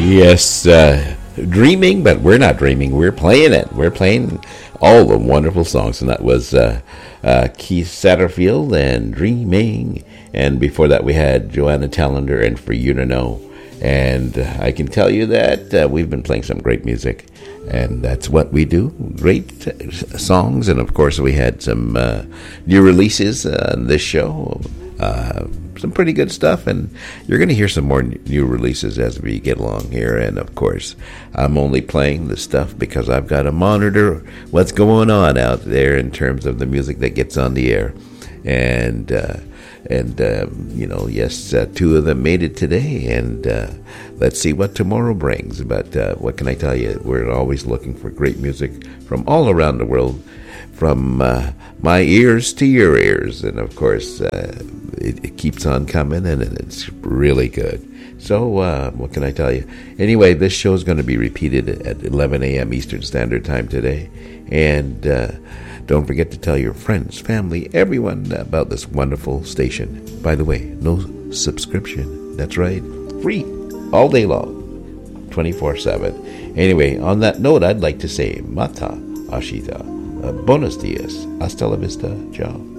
Yes, dreaming, but we're not dreaming. We're playing it. We're playing all the wonderful songs, and that was Keith Satterfield and Dreaming. And before that, we had Joanna Tallender and For You to Know. And I can tell you that we've been playing some great music, and that's what we do. Great songs, and of course, we had some new releases on this show. Some pretty good stuff, and you're going to hear some more new releases as we get along here. And of course, I'm only playing the stuff because I've got to monitor what's going on out there in terms of the music that gets on the air. And yes, two of them made it today, and let's see what tomorrow brings. But what can I tell you? We're always looking for great music from all around the world, from my ears to your ears, and of course it keeps on coming, and it's really good. So what can I tell you? Anyway, this show is going to be repeated at 11 a.m. Eastern Standard Time today, and don't forget to tell your friends, family, everyone about this wonderful station. By the way, no subscription. That's right, free all day long, 24/7. Anyway, on that note, I'd like to say Mata Ashita. Buenos dias. Hasta la vista. Ciao.